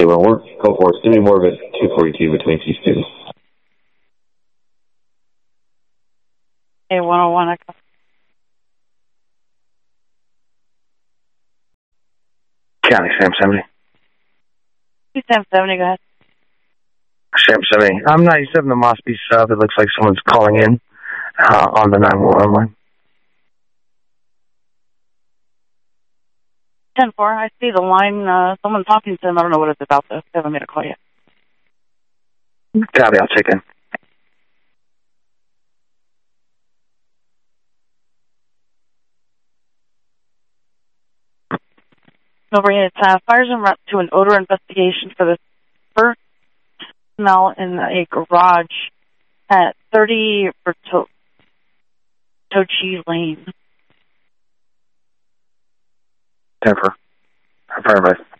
Okay, well, go for it. Give me more of it. 242 between these two. Okay, 101 Echo. County, Sam 70. Sam 70, go ahead. Sam 70. I'm 97 to Moss Beach South. It looks like someone's calling in on the 911 line. 10-4, I see the line. Someone talking to them. I don't know what it's about, though. They haven't made a call yet. Copy, I'll check in. Over here, fires en route to an odor investigation for the first smell in a garage at 30 Bertocci Lane. 10-4. Fire advice.